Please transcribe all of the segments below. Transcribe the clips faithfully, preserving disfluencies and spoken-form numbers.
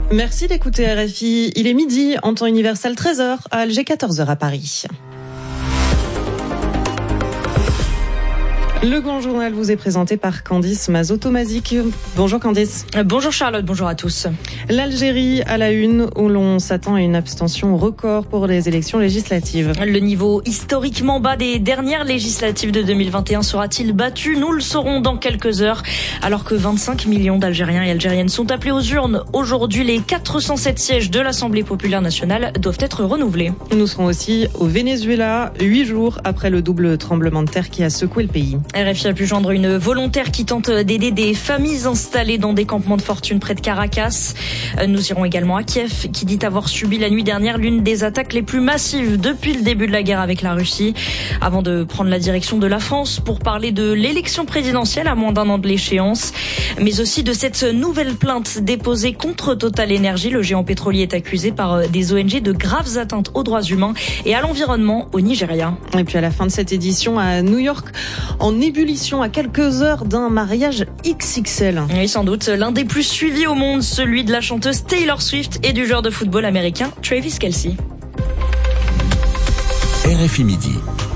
Merci d'écouter R F I. Il est midi en temps universel, treize heures à Alger, quatorze heures à Paris. Le Grand Journal vous est présenté par Candice Mazoto-Mazik. Bonjour Candice. Bonjour Charlotte, bonjour à tous. L'Algérie à la une, où l'on s'attend à une abstention record pour les élections législatives. Le niveau historiquement bas des dernières législatives de deux mille vingt et un sera-t-il battu ? Nous le saurons dans quelques heures. Alors que vingt-cinq millions d'Algériens et Algériennes sont appelés aux urnes, aujourd'hui les quatre cent sept sièges de l'Assemblée populaire nationale doivent être renouvelés. Nous serons aussi au Venezuela, huit jours après le double tremblement de terre qui a secoué le pays. R F I a pu joindre une volontaire qui tente d'aider des familles installées dans des campements de fortune près de Caracas. Nous irons également à Kiev, qui dit avoir subi la nuit dernière l'une des attaques les plus massives depuis le début de la guerre avec la Russie. Avant de prendre la direction de la France pour parler de l'élection présidentielle à moins d'un an de l'échéance, mais aussi de cette nouvelle plainte déposée contre Total Energy. Le géant pétrolier est accusé par des O N G de graves atteintes aux droits humains et à l'environnement au Nigeria. Et puis à la fin de cette édition à New York, en ébullition à quelques heures d'un mariage X X L. Oui, sans doute l'un des plus suivis au monde, celui de la chanteuse Taylor Swift et du joueur de football américain Travis Kelce. R F I Midi.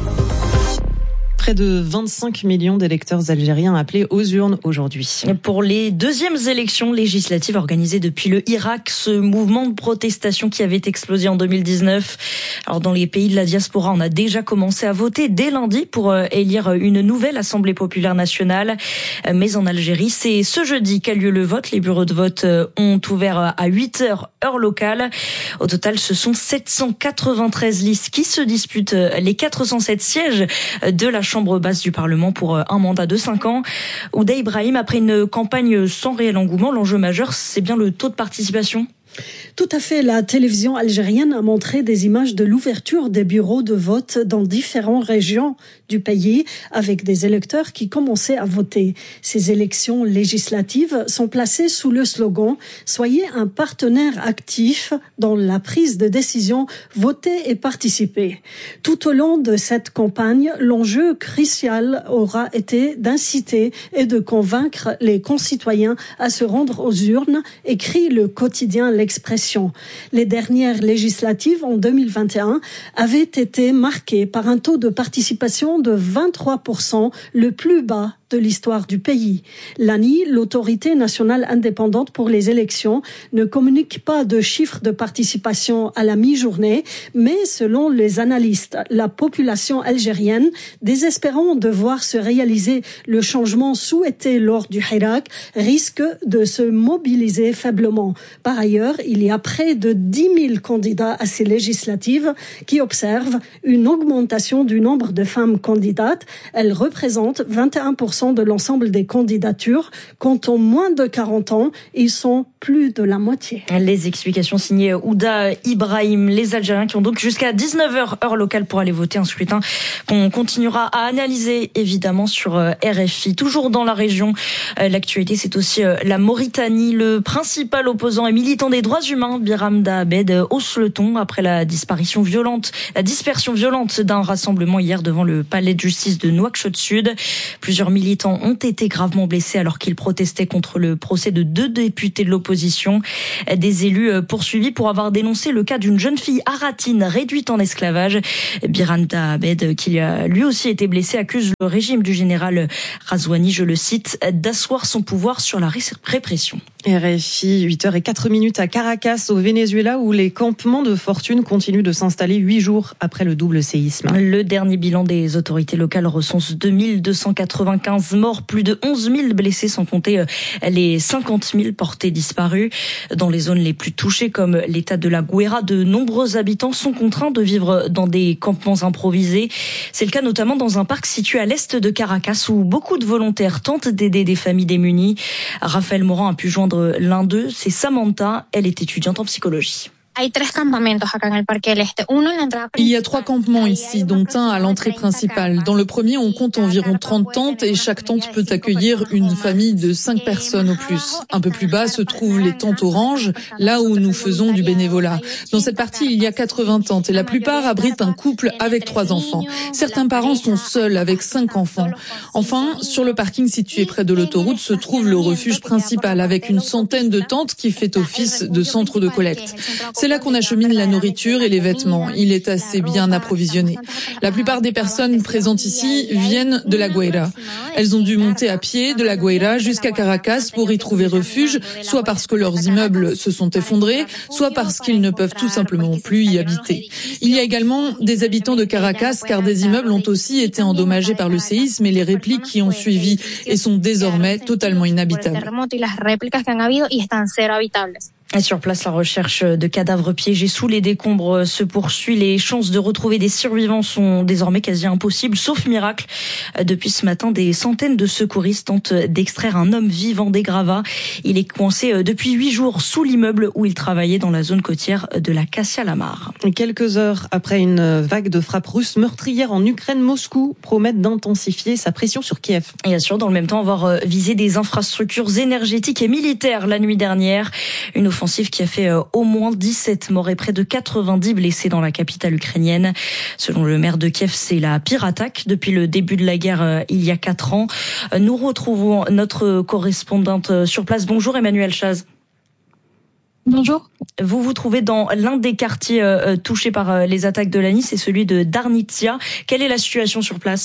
Près de vingt-cinq millions d'électeurs algériens appelés aux urnes aujourd'hui. Pour les deuxièmes élections législatives organisées depuis le Irak, ce mouvement de protestation qui avait explosé en deux mille dix-neuf. Alors dans les pays de la diaspora, on a déjà commencé à voter dès lundi pour élire une nouvelle Assemblée populaire nationale. Mais en Algérie, c'est ce jeudi qu'a lieu le vote. Les bureaux de vote ont ouvert à huit heures, heure locale. Au total, ce sont sept cent quatre-vingt-treize listes qui se disputent les quatre cent sept sièges de la Chambre basse du Parlement pour un mandat de cinq ans. Ouda Ibrahim, après une campagne sans réel engouement, l'enjeu majeur, c'est bien le taux de participation ? Tout à fait. La télévision algérienne a montré des images de l'ouverture des bureaux de vote dans différentes régions du pays avec des électeurs qui commençaient à voter. Ces élections législatives sont placées sous le slogan « Soyez un partenaire actif dans la prise de décision, votez et participez ». Tout au long de cette campagne, l'enjeu crucial aura été d'inciter et de convaincre les concitoyens à se rendre aux urnes, écrit le quotidien L'Expression. Les dernières législatives en deux mille vingt et un avaient été marquées par un taux de participation de vingt-trois pour cent, le plus bas de l'histoire du pays. L'A N I, l'autorité nationale indépendante pour les élections, ne communique pas de chiffres de participation à la mi-journée, mais selon les analystes, la population algérienne, désespérant de voir se réaliser le changement souhaité lors du Hirak, risque de se mobiliser faiblement. Par ailleurs, il y a près de dix mille candidats à ces législatives qui observent une augmentation du nombre de femmes candidates. Elles représentent vingt et un pour cent de l'ensemble des candidatures. Quant aux moins de quarante ans, ils sont plus de la moitié. Les explications signées Ouda Ibrahim, les Algériens qui ont donc jusqu'à dix-neuf heures, heure locale pour aller voter, un scrutin qu'on continuera à analyser évidemment sur R F I. Toujours dans la région, l'actualité c'est aussi la Mauritanie. Le principal opposant et militant des droits humains, Biram Dahabed, hausse le ton après la disparition violente, la dispersion violente d'un rassemblement hier devant le palais de justice de Nouakchott Sud. Plusieurs militants ont été gravement blessés alors qu'ils protestaient contre le procès de deux députés de l'opposition. Des élus poursuivis pour avoir dénoncé le cas d'une jeune fille aratine réduite en esclavage. Biram Dahabed, qui a lui aussi été blessé, accuse le régime du général Razouani, je le cite, d'asseoir son pouvoir sur la répression. R F I, huit heures zéro quatre minutes à Caracas, au Venezuela, où les campements de fortune continuent de s'installer huit jours après le double séisme. Le dernier bilan des autorités locales recense deux mille deux cent quatre-vingt-quinze morts, plus de onze mille blessés, sans compter les cinquante mille portés disparus. Dans les zones les plus touchées, comme l'état de la Guaira, de nombreux habitants sont contraints de vivre dans des campements improvisés. C'est le cas notamment dans un parc situé à l'est de Caracas, où beaucoup de volontaires tentent d'aider des familles démunies. Raphaël Morin a pu joindre l'un d'eux, c'est Samantha, elle est étudiante en psychologie. Il y a trois campements ici, dont un à l'entrée principale. Dans le premier, on compte environ trente tentes et chaque tente peut accueillir une famille de cinq personnes au plus. Un peu plus bas se trouvent les tentes oranges, là où nous faisons du bénévolat. Dans cette partie, il y a quatre-vingts tentes et la plupart abritent un couple avec trois enfants. Certains parents sont seuls avec cinq enfants. Enfin, sur le parking situé près de l'autoroute se trouve le refuge principal avec une centaine de tentes qui fait office de centre de collecte. C'est là qu'on achemine la nourriture et les vêtements. Il est assez bien approvisionné. La plupart des personnes présentes ici viennent de La Guaira. Elles ont dû monter à pied de La Guaira jusqu'à Caracas pour y trouver refuge, soit parce que leurs immeubles se sont effondrés, soit parce qu'ils ne peuvent tout simplement plus y habiter. Il y a également des habitants de Caracas car des immeubles ont aussi été endommagés par le séisme et les répliques qui ont suivi et sont désormais totalement inhabitables. Et sur place, la recherche de cadavres piégés sous les décombres se poursuit. Les chances de retrouver des survivants sont désormais quasi impossibles, sauf miracle. Depuis ce matin, des centaines de secouristes tentent d'extraire un homme vivant des gravats. Il est coincé depuis huit jours sous l'immeuble où il travaillait dans la zone côtière de la Kassia-la-Mar. Quelques heures après une vague de frappes russes meurtrières en Ukraine, Moscou promet d'intensifier sa pression sur Kiev. Et assure dans le même temps avoir visé des infrastructures énergétiques et militaires la nuit dernière. Une offensive qui a fait au moins dix-sept morts et près de quatre-vingt-dix blessés dans la capitale ukrainienne. Selon le maire de Kiev, c'est la pire attaque depuis le début de la guerre il y a quatre ans. Nous retrouvons notre correspondante sur place. Bonjour Emmanuel Chaz. Bonjour. Vous vous trouvez dans l'un des quartiers touchés par les attaques de la nuit, c'est celui de Darnitsia. Quelle est la situation sur place ?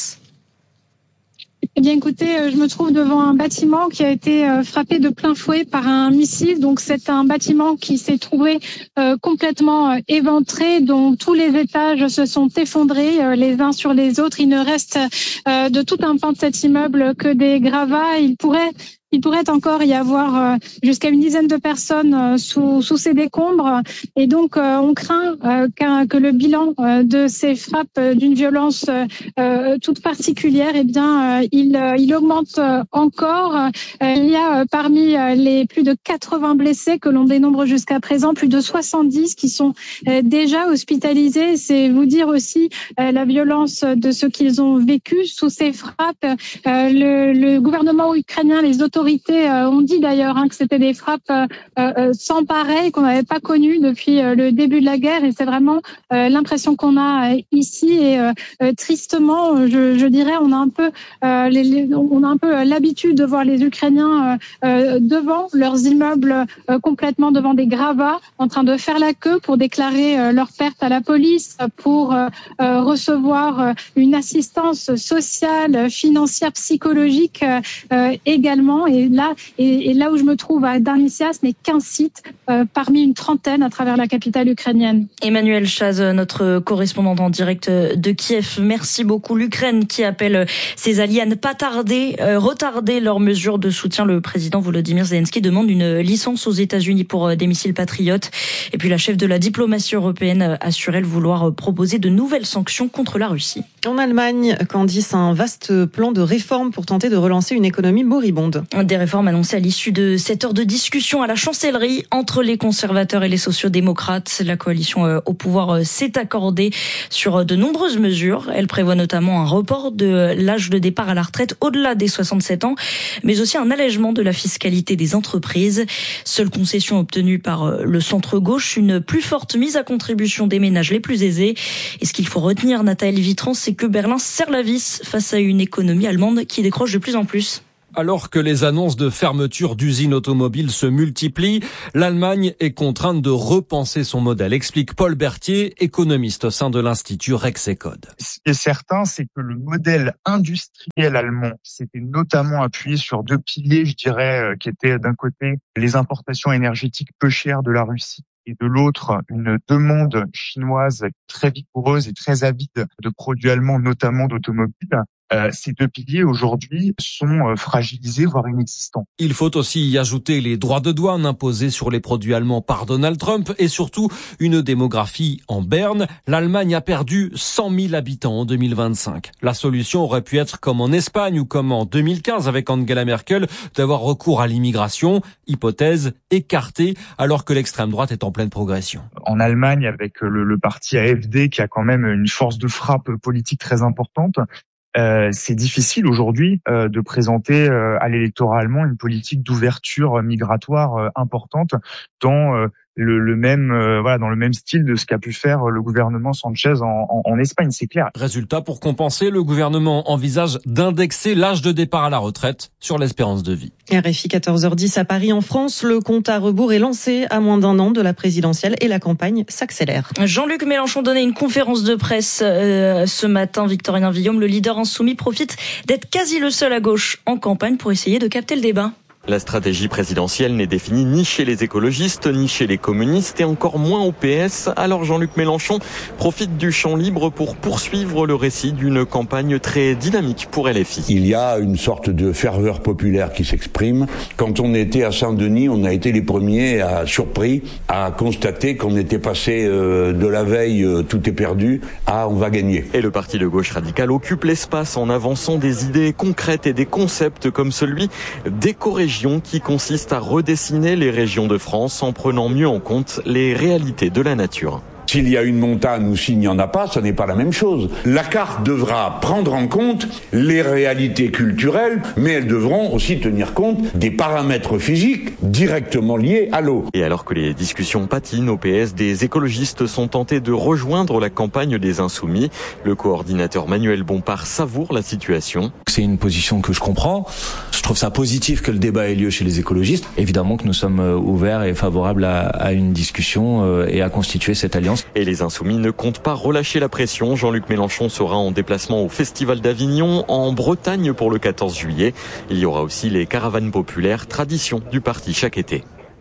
Eh bien, écoutez, je me trouve devant un bâtiment qui a été frappé de plein fouet par un missile. Donc, c'est un bâtiment qui s'est trouvé euh, complètement euh, éventré, dont tous les étages se sont effondrés euh, les uns sur les autres. Il ne reste euh, de tout un pan de cet immeuble que des gravats. Il pourrait... Il pourrait encore y avoir jusqu'à une dizaine de personnes sous, sous ces décombres. Et donc, on craint que le bilan de ces frappes d'une violence toute particulière, eh bien, il, il augmente encore. Il y a parmi les plus de quatre-vingts blessés que l'on dénombre jusqu'à présent, plus de soixante-dix qui sont déjà hospitalisés. C'est vous dire aussi la violence de ce qu'ils ont vécu sous ces frappes. Le, le gouvernement ukrainien, les autorités autorités ont dit d'ailleurs hein, que c'était des frappes euh, sans pareil, qu'on n'avait pas connues depuis euh, le début de la guerre, et c'est vraiment euh, l'impression qu'on a euh, ici. Et euh, euh, tristement, je, je dirais, on a un peu, euh, les, les, on a un peu l'habitude de voir les Ukrainiens euh, euh, devant leurs immeubles, euh, complètement devant des gravats, en train de faire la queue pour déclarer euh, leur perte à la police, pour euh, euh, recevoir une assistance sociale, financière, psychologique euh, également. Et là, et, et là où je me trouve à Darnitsia, ce n'est qu'un site euh, parmi une trentaine à travers la capitale ukrainienne. Emmanuel Chaz, notre correspondante en direct de Kiev. Merci beaucoup. L'Ukraine qui appelle ses alliés à ne pas tarder, euh, retarder leurs mesures de soutien. Le président Volodymyr Zelensky demande une licence aux États-Unis pour des missiles patriotes. Et puis la chef de la diplomatie européenne assure elle vouloir proposer de nouvelles sanctions contre la Russie. En Allemagne, Candice, un vaste plan de réforme pour tenter de relancer une économie moribonde. Des réformes annoncées à l'issue de sept heures de discussion à la chancellerie entre les conservateurs et les sociaux-démocrates. La coalition au pouvoir s'est accordée sur de nombreuses mesures. Elle prévoit notamment un report de l'âge de départ à la retraite au-delà des soixante-sept ans, mais aussi un allègement de la fiscalité des entreprises. Seule concession obtenue par le centre-gauche, une plus forte mise à contribution des ménages les plus aisés. Et ce qu'il faut retenir, Nathalie Vitran, c'est que Berlin serre la vis face à une économie allemande qui décroche de plus en plus. Alors que les annonces de fermeture d'usines automobiles se multiplient, l'Allemagne est contrainte de repenser son modèle, explique Paul Berthier, économiste au sein de l'Institut Rexecode. Ce qui est certain, c'est que le modèle industriel allemand s'était notamment appuyé sur deux piliers, je dirais, qui étaient d'un côté les importations énergétiques peu chères de la Russie, et de l'autre, une demande chinoise très vigoureuse et très avide de produits allemands, notamment d'automobiles. Euh, ces deux piliers aujourd'hui sont euh, fragilisés, voire inexistants. Il faut aussi y ajouter les droits de douane imposés sur les produits allemands par Donald Trump et surtout une démographie en berne. L'Allemagne a perdu cent mille habitants en deux mille vingt-cinq. La solution aurait pu être comme en Espagne ou comme en deux mille quinze avec Angela Merkel, d'avoir recours à l'immigration, hypothèse écartée alors que l'extrême droite est en pleine progression. En Allemagne, avec le, le parti A F D qui a quand même une force de frappe politique très importante, Euh, c'est difficile aujourd'hui euh, de présenter euh, à l'électorat allemand une politique d'ouverture migratoire euh, importante dans euh, le, le même euh, voilà dans le même style de ce qu'a pu faire le gouvernement Sanchez en, en, en Espagne, c'est clair. Résultat, pour compenser, le gouvernement envisage d'indexer l'âge de départ à la retraite sur l'espérance de vie. R F I quatorze heures dix à Paris en France, le compte à rebours est lancé à moins d'un an de la présidentielle et la campagne s'accélère. Jean-Luc Mélenchon donnait une conférence de presse euh, ce matin. Victorien Villaume, le leader insoumis, profite d'être quasi le seul à gauche en campagne pour essayer de capter le débat. La stratégie présidentielle n'est définie ni chez les écologistes, ni chez les communistes et encore moins au P S. Alors Jean-Luc Mélenchon profite du champ libre pour poursuivre le récit d'une campagne très dynamique pour L F I. Il y a une sorte de ferveur populaire qui s'exprime. Quand on était à Saint-Denis, on a été les premiers à, surpris à constater qu'on était passé euh, de la veille euh, tout est perdu à on va gagner. Et le parti de gauche radicale occupe l'espace en avançant des idées concrètes et des concepts comme celui d'éco-région qui consiste à redessiner les régions de France en prenant mieux en compte les réalités de la nature. S'il y a une montagne ou s'il n'y en a pas, ça n'est pas la même chose. La carte devra prendre en compte les réalités culturelles, mais elles devront aussi tenir compte des paramètres physiques directement liés à l'eau. Et alors que les discussions patinent au P S, des écologistes sont tentés de rejoindre la campagne des Insoumis. Le coordinateur Manuel Bompard savoure la situation. C'est une position que je comprends. Je trouve ça positif que le débat ait lieu chez les écologistes. Évidemment que nous sommes ouverts et favorables à, à une discussion et à constituer cette alliance. Et les Insoumis ne comptent pas relâcher la pression. Jean-Luc Mélenchon sera en déplacement au Festival d'Avignon, en Bretagne pour le quatorze juillet. Il y aura aussi les caravanes populaires, tradition du parti chaque été.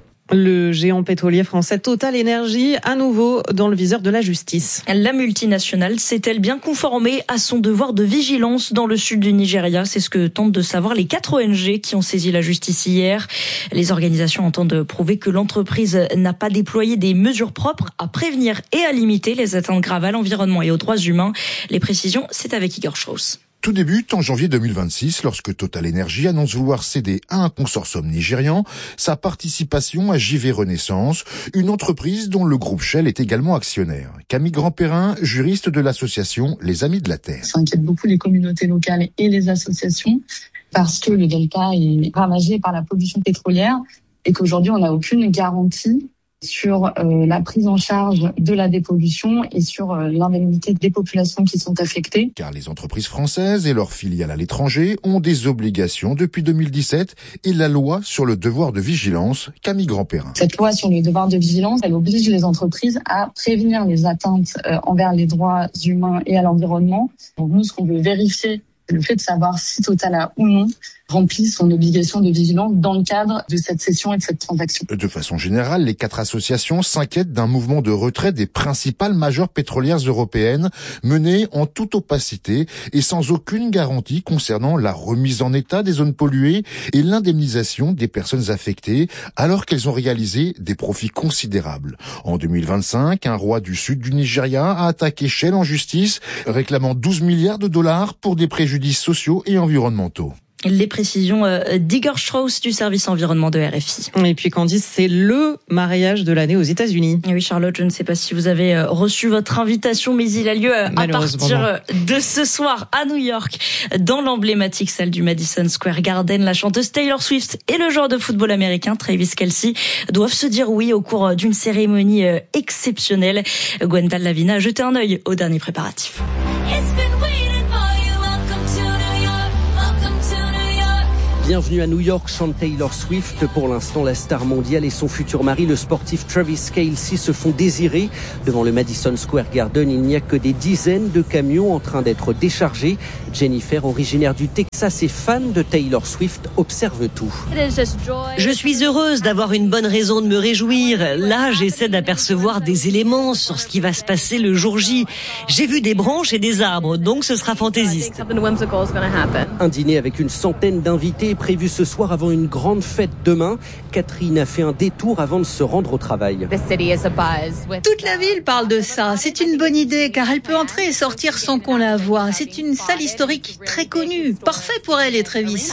Le géant pétrolier français Total Energy, à nouveau dans le viseur de la justice. La multinationale s'est-elle bien conformée à son devoir de vigilance dans le sud du Nigeria? C'est ce que tentent de savoir les quatre O N G qui ont saisi la justice hier. Les organisations entendent prouver que l'entreprise n'a pas déployé des mesures propres à prévenir et à limiter les atteintes graves à l'environnement et aux droits humains. Les précisions, c'est avec Igor Strauss. Tout débute en janvier deux mille vingt-six lorsque Total Energy annonce vouloir céder à un consortium nigérian sa participation à J V Renaissance, une entreprise dont le groupe Shell est également actionnaire. Camille Grandperrin, juriste de l'association Les Amis de la Terre. Ça inquiète beaucoup les communautés locales et les associations parce que le delta est ravagé par la pollution pétrolière et qu'aujourd'hui on n'a aucune garantie sur euh, la prise en charge de la dépollution et sur euh, l'indemnité des populations qui sont affectées. Car les entreprises françaises et leurs filiales à l'étranger ont des obligations depuis deux mille dix-sept et la loi sur le devoir de vigilance, Camille Grandperrin. Cette loi sur le devoir de vigilance, elle oblige les entreprises à prévenir les atteintes euh, envers les droits humains et à l'environnement. Donc nous, ce qu'on veut vérifier, c'est le fait de savoir si Total a ou non rempli son obligation de vigilance dans le cadre de cette cession et de cette transaction. De façon générale, les quatre associations s'inquiètent d'un mouvement de retrait des principales majeures pétrolières européennes mené en toute opacité et sans aucune garantie concernant la remise en état des zones polluées et l'indemnisation des personnes affectées alors qu'elles ont réalisé des profits considérables. En deux mille vingt-cinq, un roi du sud du Nigeria a attaqué Shell en justice, réclamant douze milliards de dollars pour des préjudices sociaux et environnementaux. Les précisions d'Igor Strauss du service environnement de R F I. Et puis Candice, c'est le mariage de l'année aux États-Unis. Et oui, Charlotte, je ne sais pas si vous avez reçu votre invitation, mais il a lieu à partir de ce soir à New York, dans l'emblématique salle du Madison Square Garden. La chanteuse Taylor Swift et le joueur de football américain Travis Kelce doivent se dire oui au cours d'une cérémonie exceptionnelle. Gwendal Lavina a jeté un œil aux derniers préparatifs. Bienvenue à New York, chante Taylor Swift. Pour l'instant, la star mondiale et son futur mari, le sportif Travis Kelce, se font désirer. Devant le Madison Square Garden, il n'y a que des dizaines de camions en train d'être déchargés. Jennifer, originaire du Texas et fan de Taylor Swift, observe tout. Je suis heureuse d'avoir une bonne raison de me réjouir. Là, j'essaie d'apercevoir des éléments sur ce qui va se passer le jour J. J'ai vu des branches et des arbres, donc ce sera fantaisiste. Un dîner avec une centaine d'invités est prévu ce soir avant une grande fête demain. Catherine a fait un détour avant de se rendre au travail. Toute la ville parle de ça. C'est une bonne idée car elle peut entrer et sortir sans qu'on la voie. C'est une salle historique très connue. Parfait pour elle et Travis.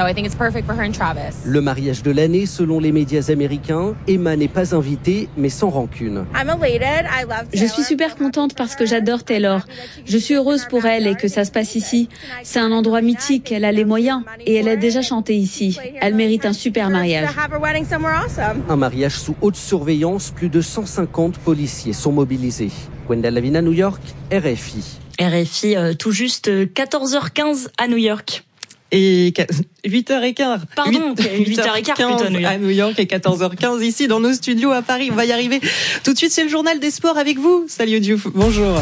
Le mariage de l'année selon les médias américains. Emma n'est pas invitée mais sans rancune. Je suis super contente parce que j'adore Taylor. Je suis heureuse pour elle et que ça se passe ici. C'est un endroit mythique, elle a les moyens et elle a déjà chanté ici. Elle mérite un super mariage. Un mariage sous haute surveillance, plus de cent cinquante policiers sont mobilisés. Gwenda Lavina, New York, R F I. R F I, euh, tout juste quatorze heures quinze à New York. Et huit heures quinze. Pardon, huit heures quinze plutôt à New York. À New York et quatorze heures quinze ici dans nos studios à Paris. On va y arriver. Tout de suite, c'est le journal des sports avec vous. Salut Diouf, bonjour.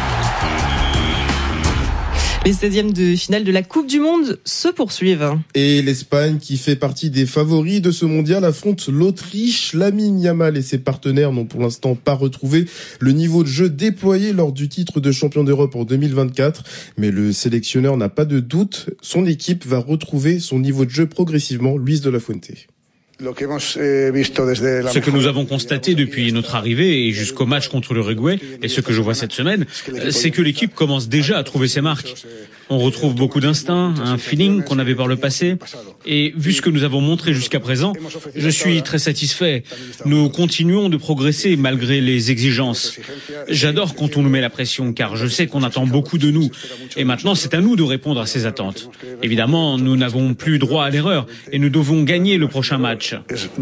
Les seizièmes de finale de la Coupe du Monde se poursuivent. Et l'Espagne, qui fait partie des favoris de ce mondial, affronte l'Autriche. Lamine Yamal et ses partenaires n'ont pour l'instant pas retrouvé le niveau de jeu déployé lors du titre de champion d'Europe en deux mille vingt-quatre. Mais le sélectionneur n'a pas de doute, son équipe va retrouver son niveau de jeu progressivement. Luis de la Fuente. Ce que nous avons constaté depuis notre arrivée et jusqu'au match contre l'Uruguay, et ce que je vois cette semaine, c'est que l'équipe commence déjà à trouver ses marques. On retrouve beaucoup d'instinct, un feeling qu'on avait par le passé. Et vu ce que nous avons montré jusqu'à présent, je suis très satisfait. Nous continuons de progresser malgré les exigences. J'adore quand on nous met la pression, car je sais qu'on attend beaucoup de nous. Et maintenant, c'est à nous de répondre à ces attentes. Évidemment, nous n'avons plus droit à l'erreur et nous devons gagner le prochain match.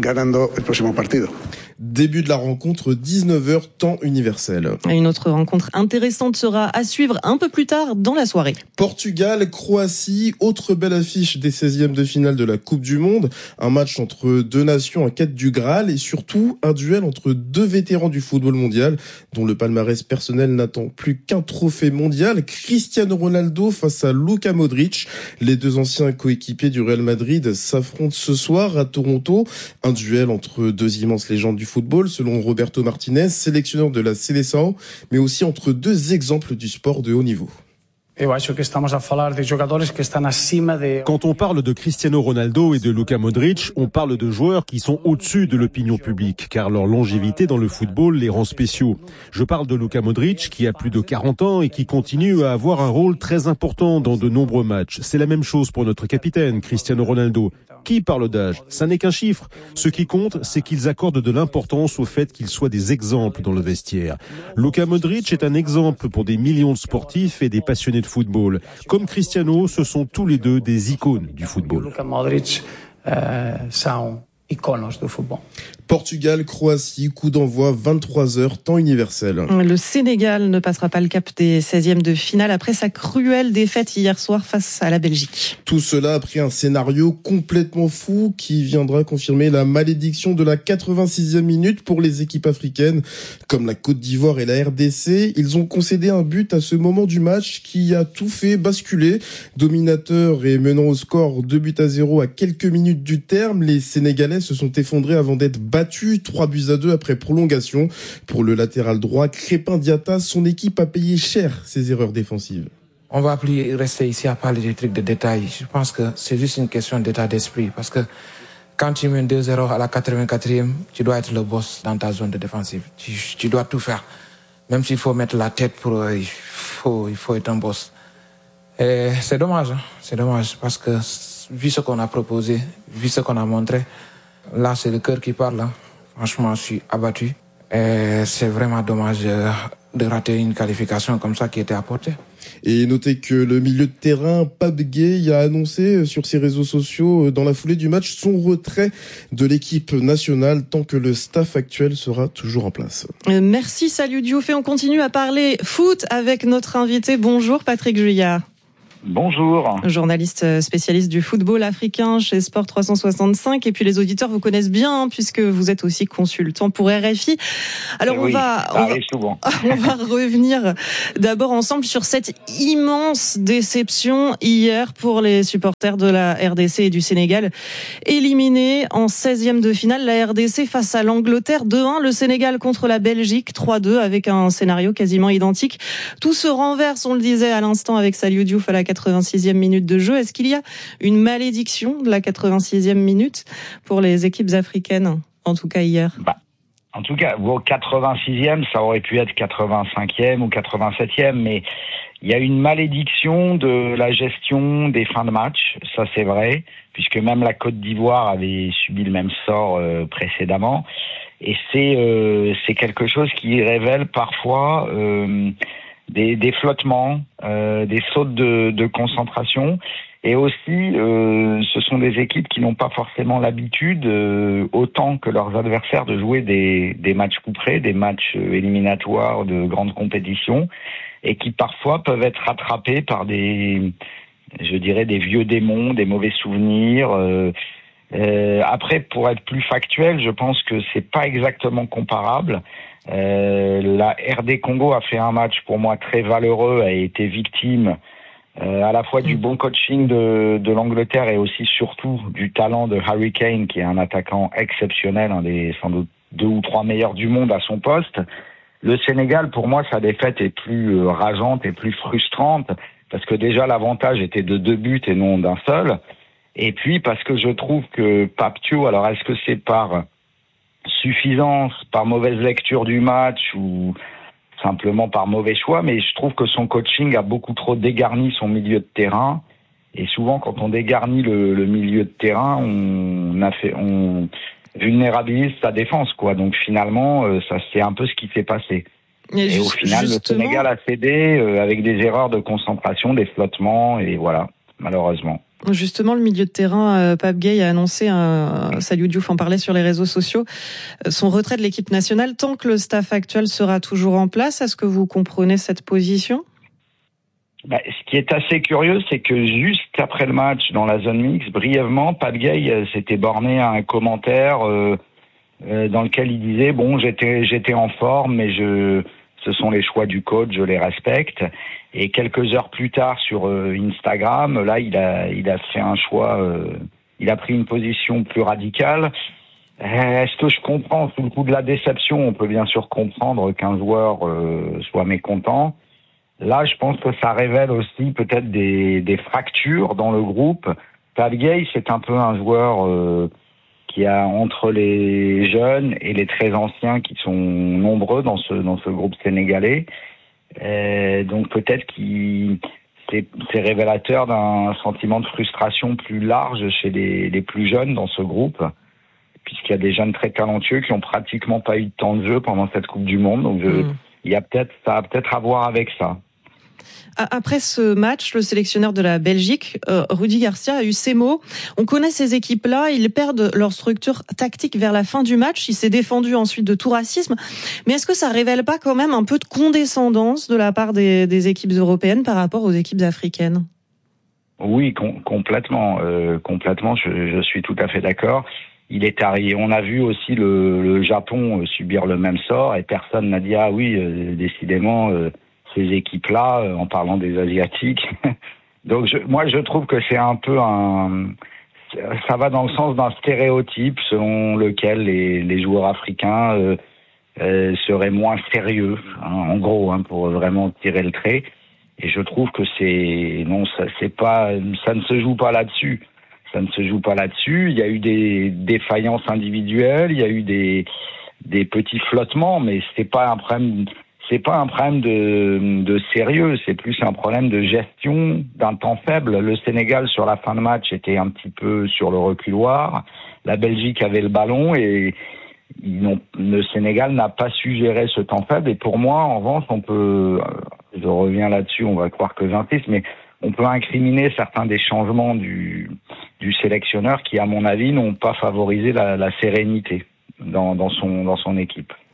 Début de la rencontre, dix-neuf heures, temps universel. Une autre rencontre intéressante sera à suivre un peu plus tard dans la soirée. Portugal, Croatie, autre belle affiche des seizièmes de finale de la Coupe du Monde. Un match entre deux nations en quête du Graal et surtout un duel entre deux vétérans du football mondial dont le palmarès personnel n'attend plus qu'un trophée mondial. Cristiano Ronaldo face à Luka Modric. Les deux anciens coéquipiers du Real Madrid s'affrontent ce soir à Toronto. Un duel entre deux immenses légendes du football, selon Roberto Martinez, sélectionneur de la Seleção, mais aussi entre deux exemples du sport de haut niveau. Quand on parle de Cristiano Ronaldo et de Luka Modric, on parle de joueurs qui sont au-dessus de l'opinion publique, car leur longévité dans le football les rend spéciaux. Je parle de Luka Modric, qui a plus de quarante ans et qui continue à avoir un rôle très important dans de nombreux matchs. C'est la même chose pour notre capitaine, Cristiano Ronaldo. Qui parle d'âge? Ça n'est qu'un chiffre. Ce qui compte, c'est qu'ils accordent de l'importance au fait qu'ils soient des exemples dans le vestiaire. Luka Modric est un exemple pour des millions de sportifs et des passionnés de football. Comme Cristiano, ce sont tous les deux des icônes du football. Luka Modric, euh, Portugal, Croatie, coup d'envoi vingt-trois heures, temps universel. Le Sénégal ne passera pas le cap des seizièmes de finale après sa cruelle défaite hier soir face à la Belgique. Tout cela après un scénario complètement fou qui viendra confirmer la malédiction de la quatre-vingt-sixième minute pour les équipes africaines. Comme la Côte d'Ivoire et la R D C, ils ont concédé un but à ce moment du match qui a tout fait basculer. Dominateur et menant au score deux buts à zéro à quelques minutes du terme, les Sénégalais se sont effondrés avant d'être battus trois buts à deux après prolongation. Pour le latéral droit, Crépin Diatta, son équipe a payé cher ses erreurs défensives. On va plus rester ici à parler des trucs de détails. Je pense que c'est juste une question d'état d'esprit. Parce que quand tu mènes deux zéro à la quatre-vingt-quatrième, tu dois être le boss dans ta zone de défensive. Tu, tu dois tout faire. Même s'il faut mettre la tête pour... Il faut, il faut être un boss. Et c'est dommage. Hein? C'est dommage parce que vu ce qu'on a proposé, vu ce qu'on a montré, là c'est le cœur qui parle. Hein. Franchement, je suis abattu. Et c'est vraiment dommage de rater une qualification comme ça qui était apportée. Et notez que le milieu de terrain, Pape Gueye, a annoncé sur ses réseaux sociaux, dans la foulée du match, son retrait de l'équipe nationale tant que le staff actuel sera toujours en place. Merci, salut Diouf. Et on continue à parler foot avec notre invité. Bonjour Patrick Juillard. Bonjour. Journaliste spécialiste du football africain chez Sport trois cent soixante-cinq. Et puis les auditeurs vous connaissent bien hein, puisque vous êtes aussi consultant pour R F I. Alors oui, on va, on va, souvent. on va revenir d'abord ensemble sur cette immense déception hier pour les supporters de la R D C et du Sénégal. Éliminés en seizième de finale, la R D C face à l'Angleterre deux un, le Sénégal contre la Belgique trois deux avec un scénario quasiment identique. Tout se renverse, on le disait à l'instant avec Saliou Diouf à la quatre-vingt-sixième minute de jeu. Est-ce qu'il y a une malédiction de la quatre-vingt-sixième minute pour les équipes africaines, en tout cas hier? Bah, en tout cas, vos quatre-vingt-sixième, ça aurait pu être quatre-vingt-cinquième ou quatre-vingt-septième, mais il y a une malédiction de la gestion des fins de match, ça c'est vrai, puisque même la Côte d'Ivoire avait subi le même sort euh, précédemment, et c'est euh, c'est quelque chose qui révèle parfois euh, Des, des flottements, euh, des sautes de, de concentration, et aussi euh, ce sont des équipes qui n'ont pas forcément l'habitude, euh, autant que leurs adversaires, de jouer des, des matchs couperés, des matchs éliminatoires de grandes compétitions, et qui parfois peuvent être rattrapés par des, je dirais, des vieux démons, des mauvais souvenirs. Euh, euh, après, pour être plus factuel, je pense que c'est pas exactement comparable. Euh, la R D Congo a fait un match pour moi très valeureux, a été victime euh, à la fois du bon coaching de, de l'Angleterre et aussi surtout du talent de Harry Kane, qui est un attaquant exceptionnel, un des sans doute deux ou trois meilleurs du monde à son poste. Le Sénégal, pour moi, sa défaite est plus euh, rageante et plus frustrante, parce que déjà l'avantage était de deux buts et non d'un seul, et puis parce que je trouve que Pape Thiaw, alors est-ce que c'est par suffisance, par mauvaise lecture du match ou simplement par mauvais choix, mais je trouve que son coaching a beaucoup trop dégarni son milieu de terrain, et souvent quand on dégarnit le, le milieu de terrain, on a fait, on vulnérabilise sa défense, quoi. Donc finalement, ça c'est un peu ce qui s'est passé. Et, et juste, au final, justement... le Sénégal a cédé euh, avec des erreurs de concentration, des flottements, et voilà, malheureusement. Justement, le milieu de terrain, euh, Pape Gueye a annoncé, un, Saliou Diouf en parlait sur les réseaux sociaux, euh, son retrait de l'équipe nationale tant que le staff actuel sera toujours en place. Est-ce que vous comprenez cette position ? Bah, ce qui est assez curieux, c'est que juste après le match, dans la zone mixte, brièvement, Pape Gueye euh, s'était borné à un commentaire euh, euh, dans lequel il disait « Bon, j'étais, j'étais en forme, mais je, ce sont les choix du coach, je les respecte ». Et quelques heures plus tard sur euh, Instagram, là, il a, il a fait un choix, euh, il a pris une position plus radicale. Euh, est-ce que je comprends, sous le coup de la déception, on peut bien sûr comprendre qu'un joueur euh, soit mécontent. Là, je pense que ça révèle aussi peut-être des, des fractures dans le groupe. Pape Gueye, c'est un peu un joueur euh, qui a entre les jeunes et les très anciens qui sont nombreux dans ce, dans ce groupe sénégalais. Euh, donc peut-être qu'il c'est, c'est révélateur d'un sentiment de frustration plus large chez les, les plus jeunes dans ce groupe, puisqu'il y a des jeunes très talentueux qui ont pratiquement pas eu de temps de jeu pendant cette Coupe du Monde. Donc je, mmh. il y a peut-être ça a peut-être à voir avec ça. Après ce match, le sélectionneur de la Belgique, euh, Rudi Garcia, a eu ces mots. On connaît ces équipes-là, ils perdent leur structure tactique vers la fin du match. Il s'est défendu ensuite de tout racisme. Mais est-ce que ça révèle pas quand même un peu de condescendance de la part des, des équipes européennes par rapport aux équipes africaines ? Oui, com- complètement. Euh, complètement, je, je suis tout à fait d'accord. Il est arrivé. On a vu aussi le, le Japon subir le même sort et personne n'a dit « Ah oui, euh, décidément... Euh, » ces équipes-là, euh, en parlant des Asiatiques. Donc, je, moi, je trouve que c'est un peu un... Ça va dans le sens d'un stéréotype selon lequel les, les joueurs africains euh, euh, seraient moins sérieux, hein, en gros, hein, pour vraiment tirer le trait. Et je trouve que c'est... Non, ça, c'est pas, ça ne se joue pas là-dessus. Ça ne se joue pas là-dessus. Il y a eu des défaillances individuelles, il y a eu des, des petits flottements, mais c'est pas un problème... C'est pas un problème de, de sérieux, c'est plus un problème de gestion d'un temps faible. Le Sénégal, sur la fin de match, était un petit peu sur le reculoir. La Belgique avait le ballon et ils n'ont, le Sénégal n'a pas su gérer ce temps faible. Et pour moi, en revanche, on peut, je reviens là-dessus, on va croire que j'insiste, mais on peut incriminer certains des changements du, du sélectionneur qui, à mon avis, n'ont pas favorisé la, la sérénité dans, dans son, dans son équipe.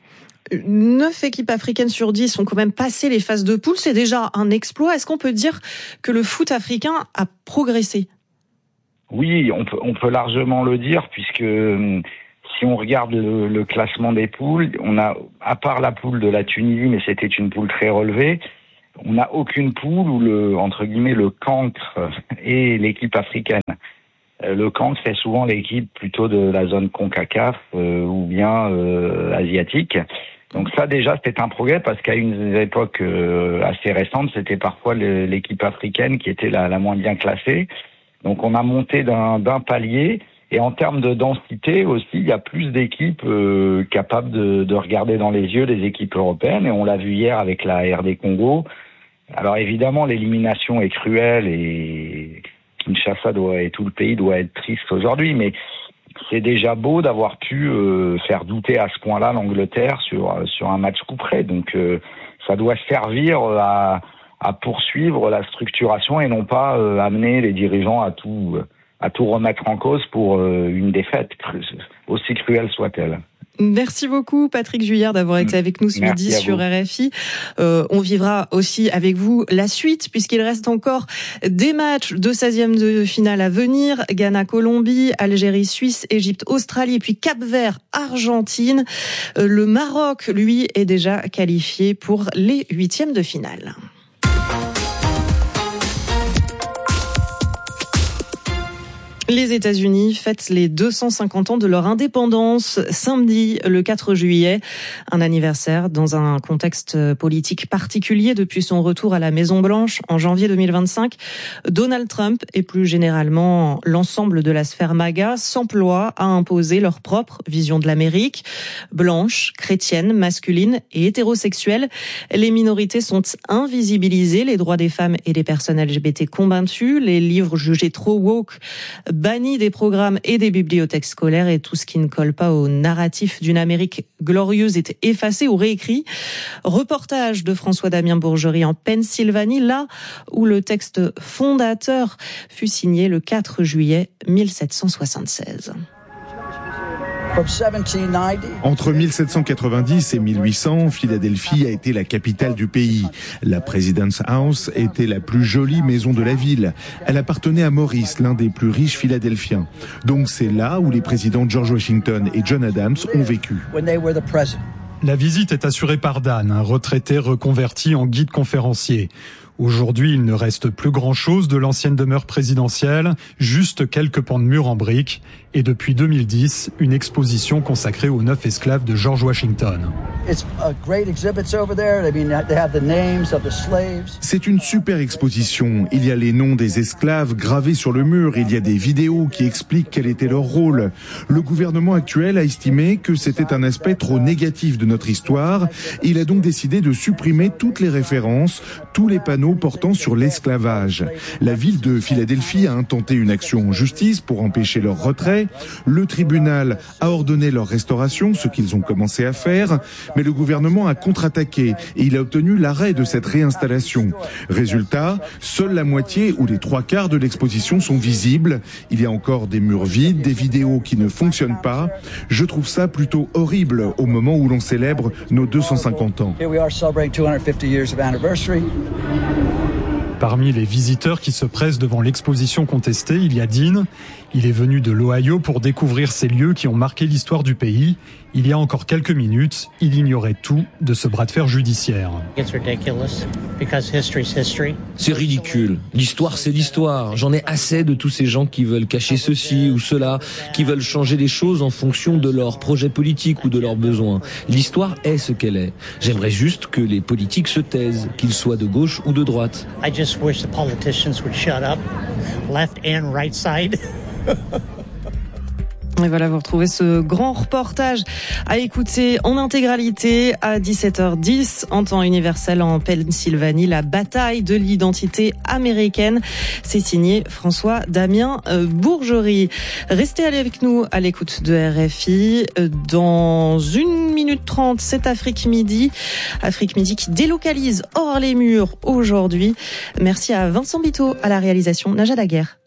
Neuf équipes africaines sur dix ont quand même passé les phases de poule. C'est déjà un exploit. Est-ce qu'on peut dire que le foot africain a progressé ? Oui, on peut, on peut largement le dire, puisque si on regarde le, le classement des poules, on a, à part la poule de la Tunisie, mais c'était une poule très relevée, on n'a aucune poule où le, entre guillemets, le cancre est l'équipe africaine. Le cancre, c'est souvent l'équipe plutôt de la zone CONCACAF euh, ou bien euh, asiatique. Donc ça, déjà, c'était un progrès parce qu'à une époque euh, assez récente, c'était parfois le, l'équipe africaine qui était la, la moins bien classée. Donc on a monté d'un, d'un palier. Et en termes de densité aussi, il y a plus d'équipes euh, capables de, de regarder dans les yeux les équipes européennes. Et on l'a vu hier avec la R D Congo. Alors évidemment, l'élimination est cruelle et Kinshasa doit, et tout le pays doit être triste aujourd'hui. Mais c'est déjà beau d'avoir pu euh, faire douter à ce point-là l'Angleterre sur, sur un match coup près. Donc euh, ça doit servir à, à poursuivre la structuration et non pas euh, amener les dirigeants à tout... Euh, à tout remettre en cause pour une défaite, aussi cruelle soit-elle. Merci beaucoup Patrick Juillard d'avoir été avec nous ce Merci midi sur R F I. Euh, on vivra aussi avec vous la suite puisqu'il reste encore des matchs de seizième de finale à venir. Ghana-Colombie, Algérie-Suisse, Égypte-Australie et puis Cap-Vert-Argentine. Euh, le Maroc, lui, est déjà qualifié pour les huitièmes de finale. Les États-Unis fêtent les deux cent cinquante ans de leur indépendance samedi, le quatre juillet. Un anniversaire dans un contexte politique particulier depuis son retour à la Maison-Blanche en janvier deux mille vingt-cinq. Donald Trump et plus généralement l'ensemble de la sphère MAGA s'emploient à imposer leur propre vision de l'Amérique. Blanche, chrétienne, masculine et hétérosexuelle, les minorités sont invisibilisées, les droits des femmes et des personnes L G B T combattus, les livres jugés trop woke banni des programmes et des bibliothèques scolaires et tout ce qui ne colle pas au narratif d'une Amérique glorieuse est effacé ou réécrit. Reportage de François-Damien Bourgerie en Pennsylvanie, là où le texte fondateur fut signé le quatre juillet mille sept cent soixante-seize. Entre mille sept cent quatre-vingt-dix et mille huit cents, Philadelphie a été la capitale du pays. La President's House était la plus jolie maison de la ville. Elle appartenait à Maurice, l'un des plus riches Philadelphiens. Donc c'est là où les présidents George Washington et John Adams ont vécu. La visite est assurée par Dan, un retraité reconverti en guide conférencier. Aujourd'hui, il ne reste plus grand-chose de l'ancienne demeure présidentielle, juste quelques pans de murs en briques, et depuis deux mille dix, une exposition consacrée aux neuf esclaves de George Washington. C'est une super exposition. Il y a les noms des esclaves gravés sur le mur, il y a des vidéos qui expliquent quel était leur rôle. Le gouvernement actuel a estimé que c'était un aspect trop négatif de notre histoire. Il a donc décidé de supprimer toutes les références, tous les panneaux portant sur l'esclavage. La ville de Philadelphie a intenté une action en justice pour empêcher leur retrait. Le tribunal a ordonné leur restauration, ce qu'ils ont commencé à faire, mais le gouvernement a contre-attaqué et il a obtenu l'arrêt de cette réinstallation. Résultat, seule la moitié ou les trois quarts de l'exposition sont visibles. Il y a encore des murs vides, des vidéos qui ne fonctionnent pas. Je trouve ça plutôt horrible au moment où l'on célèbre nos deux cent cinquante ans. Parmi les visiteurs qui se pressent devant l'exposition contestée, il y a Dean. Il est venu de l'Ohio pour découvrir ces lieux qui ont marqué l'histoire du pays. Il y a encore quelques minutes, il ignorait tout de ce bras de fer judiciaire. C'est ridicule. L'histoire, c'est l'histoire. J'en ai assez de tous ces gens qui veulent cacher ceci ou cela, qui veulent changer les choses en fonction de leurs projets politiques ou de leurs besoins. L'histoire est ce qu'elle est. J'aimerais juste que les politiques se taisent, qu'ils soient de gauche ou de droite. I just wish the politicians would shut up, left and right side. Et voilà, vous retrouvez ce grand reportage à écouter en intégralité à dix-sept heures dix en temps universel en Pennsylvanie, la bataille de l'identité américaine. C'est signé François Damien Bourgerie. Restez avec nous à l'écoute de R F I. Dans une minute trente, c'est Afrique Midi. Afrique Midi qui délocalise hors les murs aujourd'hui. Merci à Vincent Biteau à la réalisation, Najat Daguerre